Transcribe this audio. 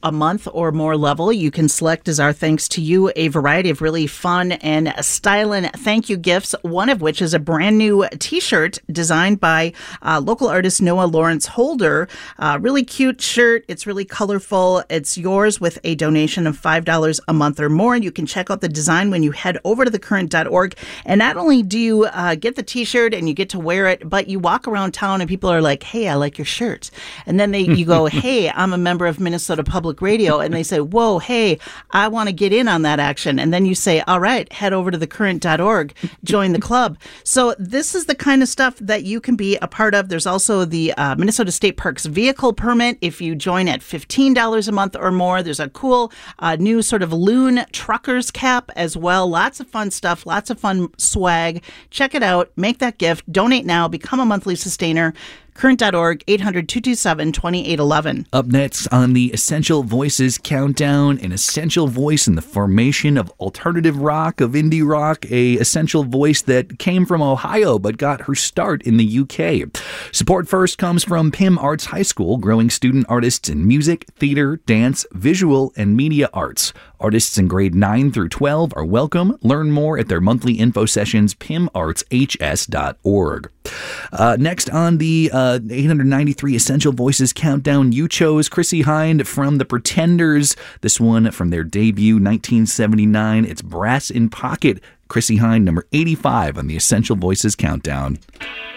a month or more level, you can select as our thanks to you a variety of really fun and styling thank you gifts, one of which is a brand new t-shirt designed by local artist Noah Lawrence Holder. Really cute shirt. It's really colorful. It's yours with a donation of $5 a month or more. You can check out the design when you head over to thecurrent.org. And not only do you get the t-shirt and you get to wear it, but you walk around town and people are like, hey, I like your shirt. And then you go, hey, I'm a member of Minnesota Public Radio. And they say, whoa, hey, I want to get in on that action. And then you say, all right, head over to thecurrent.org, join the club. So this is the kind of stuff that you can be a part of. There's also the Minnesota State Parks vehicle permit. If you join at $15 a month or more, there's a cool new sort of loon trucker's cap as well. Lots of fun stuff, lots of fun swag. Check it out. Make that gift. Donate now. Become a monthly sustainer. Current.org, 800-227-2811. Up next on the Essential Voices Countdown, an essential voice in the formation of alternative rock, of indie rock, a essential voice that came from Ohio but got her start in the UK. Support first comes from Pym Arts High School, growing student artists in music, theater, dance, visual, and media arts. Artists in grade 9 through 12 are welcome. Learn more at their monthly info sessions, pymartshs.org. Next on the 893 Essential Voices Countdown, you chose Chrissie Hynde from The Pretenders. This one from their debut, 1979. It's Brass in Pocket. Chrissie Hynde, number 85 on the Essential Voices Countdown.